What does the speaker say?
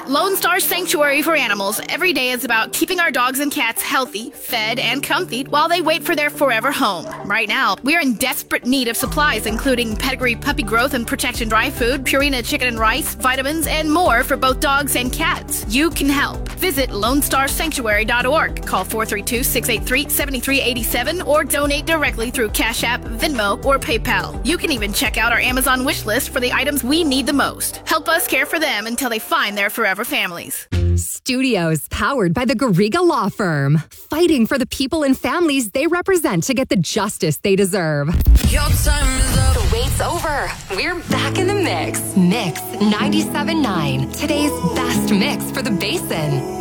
At Lone Star Sanctuary for Animals, every day is about keeping our dogs and cats healthy, fed, and comfy while they wait for their forever home. Right now, we are in desperate need of supplies, including pedigree puppy growth and protection dry food, Purina chicken and rice, vitamins, and more for both dogs and cats. You can help. Visit LoneStarSanctuary.org. Call 432-683-7387 or donate directly through Cash App, Venmo, or PayPal. You can even check out our Amazon wish list for the items we need the most. Help us care for them until they find their forever families. Studios powered by the Garriga Law Firm. Fighting for the people and families they represent to get the justice they deserve. Your time is up. The wait's over. We're back in the mix. Mix 97.9. Today's best mix for the Basin.